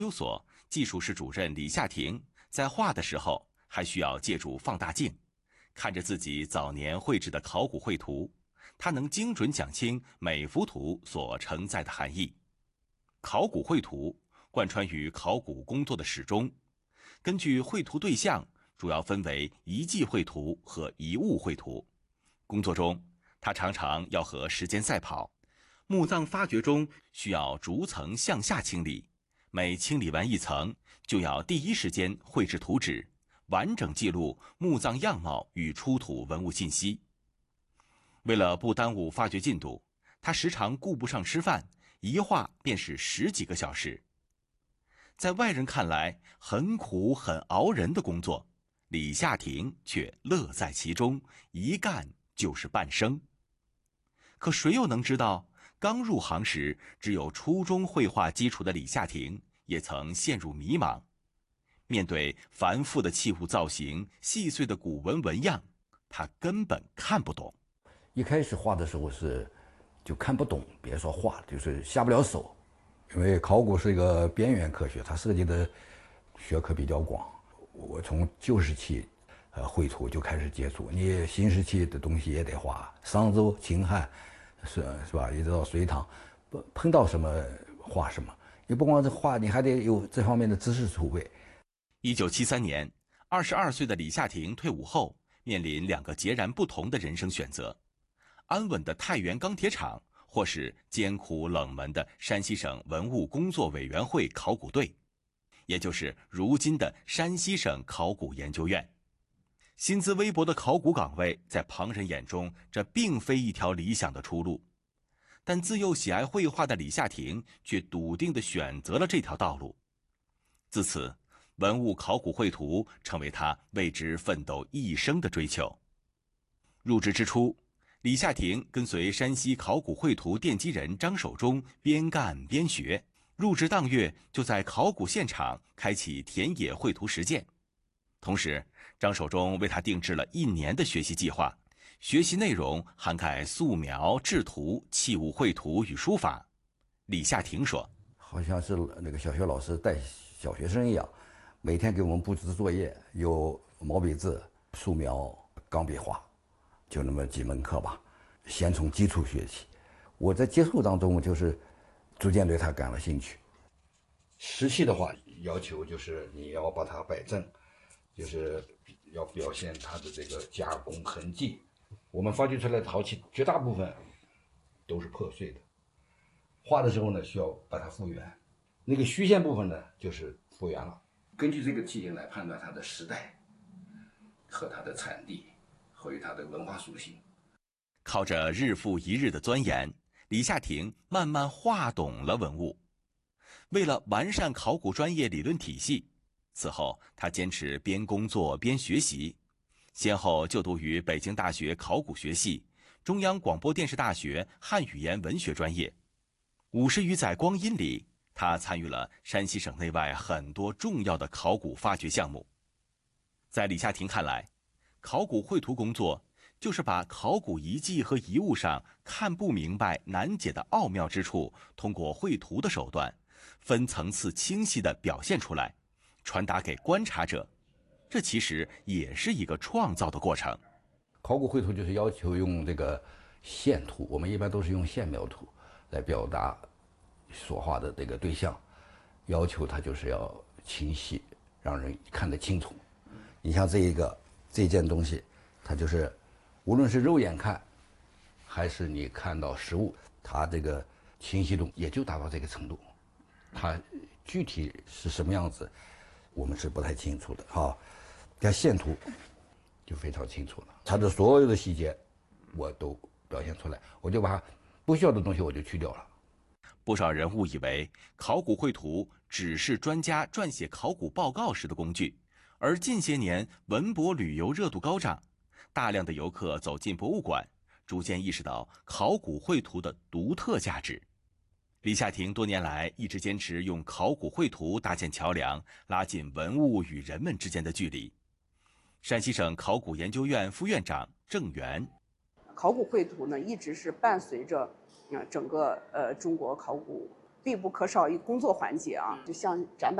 究所技术室主任李夏婷在画的时候，还需要借助放大镜，看着自己早年绘制的考古绘图，他能精准讲清每幅图所承载的含义。考古绘图贯穿于考古工作的始终，根据绘图对象，主要分为遗迹绘图和遗物绘图。工作中，他常常要和时间赛跑。墓葬发掘中需要逐层向下清理，每清理完一层，就要第一时间绘制图纸，完整记录墓葬样貌与出土文物信息。为了不耽误发掘进度，他时常顾不上吃饭，一画便是10几个小时。在外人看来很苦很熬人的工作，李夏婷却乐在其中，一干就是半生。可谁又能知道，刚入行时只有初中绘画基础的李夏婷，也曾陷入迷茫。面对繁复的器物造型、细碎的古文纹样，他根本看不懂。 一开始画的时候就看不懂，别说画，就是下不了手。因为考古是一个边缘科学，它涉及的学科比较广。我从旧石器绘图就开始接触，你新石器的东西也得画，商周、秦汉是吧？一直到隋唐，碰到什么画什么。你不光是画，你还得有这方面的知识储备。 1973年，22岁的李夏婷退伍后，面临2个截然不同的人生选择：安稳的太原钢铁厂，或是艰苦冷门的山西省文物工作委员会考古队，也就是如今的山西省考古研究院。薪资微薄的考古岗位，在旁人眼中，这并非一条理想的出路。但自幼喜爱绘画的李夏婷却笃定地选择了这条道路。自此，文物考古绘图成为他为之奋斗一生的追求。入职之初，李夏婷跟随山西考古绘图奠基人张守忠边干边学，入职当月就在考古现场开启田野绘图实践。同时，张守忠为他定制了1年的学习计划，学习内容涵盖素描、制图、器物绘图与书法。李夏婷说：“ 好像是那个小学老师带小学生一样，每天给我们布置作业，有毛笔字、素描、钢笔画，就那么几门课吧。先从基础学起。我在接触当中，就是逐渐对它感了兴趣。石器的话，要求就是你要把它摆正。”就是要表现它的这个加工痕迹。我们发掘出来的陶器绝大部分都是破碎的，画的时候呢需要把它复原，那个虚线部分呢就是复原了。根据这个器型来判断它的时代和它的产地和与它的文化属性。 靠着日复一日的钻研，李夏婷慢慢画懂了文物。为了完善考古专业理论体系，此后，他坚持边工作边学习，先后就读于北京大学考古学系、中央广播电视大学汉语言文学专业。50余载光阴里，他参与了山西省内外很多重要的考古发掘项目。在李夏婷看来，考古绘图工作就是把考古遗迹和遗物上看不明白、难解的奥妙之处，通过绘图的手段，分层次清晰地表现出来，传达给观察者，这其实也是一个创造的过程。 考古绘图就是要求用这个线图，我们一般都是用线描图来表达所画的这个对象，要求它就是要清晰，让人看得清楚。你像这件东西，它就是无论是肉眼看，还是你看到实物，它这个清晰度也就达到这个程度。它具体是什么样子，我们是不太清楚的哈。但线图就非常清楚了，它的所有的细节我都表现出来，我就把不需要的东西我就去掉了。 不少人误以为考古绘图只是专家撰写考古报告时的工具，而近些年文博旅游热度高涨，大量的游客走进博物馆，逐渐意识到考古绘图的独特价值。李夏婷多年来一直坚持用考古绘图搭建桥梁，拉近文物与人们之间的距离。山西省考古研究院副院长郑源： 考古绘图呢，一直是伴随着整个中国考古必不可少一工作环节啊。就像展板